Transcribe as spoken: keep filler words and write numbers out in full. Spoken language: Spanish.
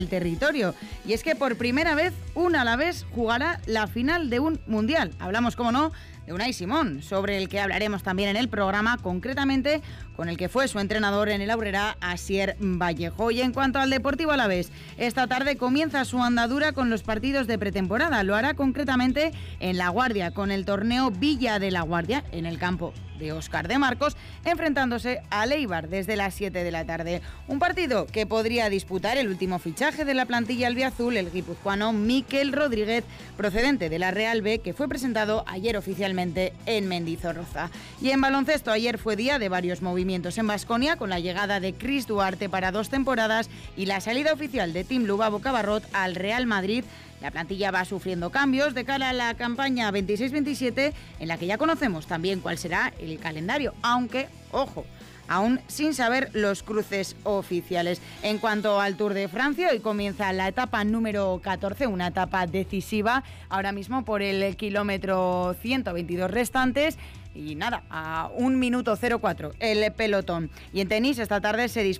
el territorio. Y es que por primera vez un alavés jugará la final de un mundial. Hablamos, como no, de Unai Simón, sobre el que hablaremos también en el programa, concretamente con el que fue su entrenador en el Aurrera, Asier Vallejo. Y en cuanto al Deportivo Alavés, esta tarde comienza su andadura con los partidos de pretemporada. Lo hará concretamente en La Guardia, con el torneo Villa de La Guardia, en el campo de Óscar de Marcos, enfrentándose al Eibar desde las siete de la tarde. Un partido que podría disputar el último fichaje de la plantilla albiazul, el guipuzcoano Mikel Rodríguez, procedente de la Real B, que fue presentado ayer oficialmente en Mendizorroza. Y en baloncesto, ayer fue día de varios movimientos en Baskonia, con la llegada de Chris Duarte para dos temporadas y la salida oficial de Tim Lubabo Cabarrot al Real Madrid. La plantilla va sufriendo cambios de cara a la campaña veintiséis veintisiete, en la que ya conocemos también cuál será el calendario, aunque, ojo, aún sin saber los cruces oficiales. En cuanto al Tour de Francia, hoy comienza la etapa número catorce, una etapa decisiva, ahora mismo por el kilómetro ciento veintidós restantes. Y nada, a un minuto cero cuatro el pelotón. Y en tenis esta tarde se disputa